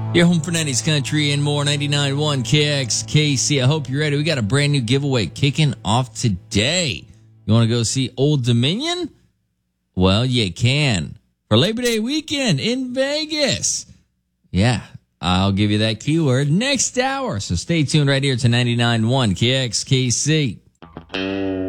Your home for 90s country and more. 99.1 KXKC. I hope you're ready. We got a brand new giveaway kicking off today. You want to go see Old Dominion? Well, you can. For Labor Day weekend in Vegas. Yeah, I'll give you that keyword next hour. So stay tuned right here to 99.1 KXKC.